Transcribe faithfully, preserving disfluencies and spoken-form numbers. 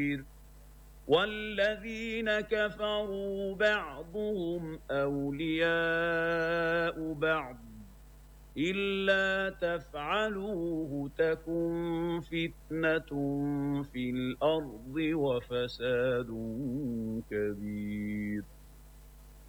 والذين كفروا بعضهم أولياء بعض إلا تفعلوه تكن فتنة في الأرض وفساد كبير.